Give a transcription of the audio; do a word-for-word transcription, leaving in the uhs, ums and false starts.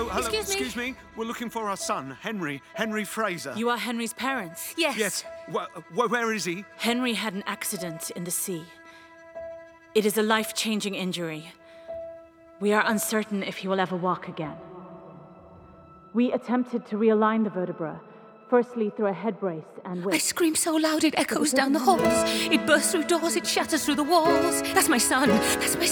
hello, hello. Excuse me. Excuse me. We're looking for our son, Henry. Henry Fraser. You are Henry's parents? Yes. Yes. Wh- wh- where is he? Henry had an accident in the sea. It is a life-changing injury. We are uncertain if he will ever walk again. We attempted to realign the vertebra, firstly through a head brace and I with... scream so loud it echoes down the halls. It bursts through doors, it shatters through the walls. That's my son. That's my